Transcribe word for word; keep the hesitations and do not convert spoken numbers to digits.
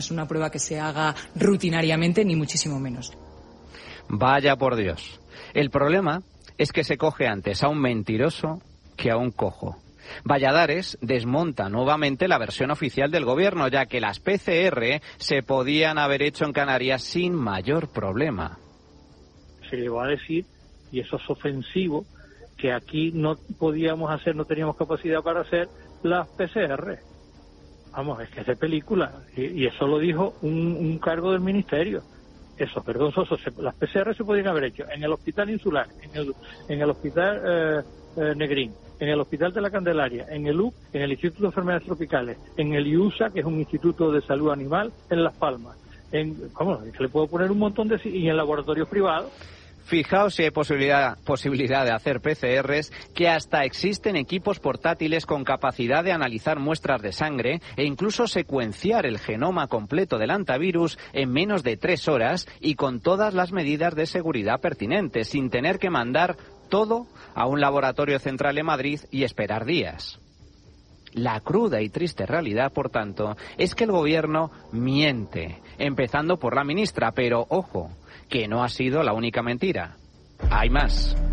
Es una prueba que se haga rutinariamente, ni muchísimo menos. Vaya por Dios. El problema es que se coge antes a un mentiroso que a un cojo. Valladares desmonta nuevamente la versión oficial del gobierno, ya que las P C R se podían haber hecho en Canarias sin mayor problema. Se llegó a decir, y eso es ofensivo, que aquí no podíamos hacer, no teníamos capacidad para hacer las P C R. Vamos, es que es de película, y, y eso lo dijo un, un cargo del ministerio. Eso, vergonzoso, se, las P C R se podían haber hecho en el Hospital Insular, en el, en el Hospital eh, eh, Negrín, en el Hospital de la Candelaria, en el U C, en el Instituto de Enfermedades Tropicales, en el I U S A, que es un Instituto de Salud Animal, en Las Palmas. En, ¿cómo? Le puedo poner un montón de... y en laboratorios privados. Fijaos si hay posibilidad, posibilidad de hacer P C Rs, que hasta existen equipos portátiles con capacidad de analizar muestras de sangre e incluso secuenciar el genoma completo del hantavirus en menos de tres horas y con todas las medidas de seguridad pertinentes, sin tener que mandar todo a un laboratorio central en Madrid y esperar días. La cruda y triste realidad, por tanto, es que el gobierno miente, empezando por la ministra, pero ojo, que no ha sido la única mentira. Hay más.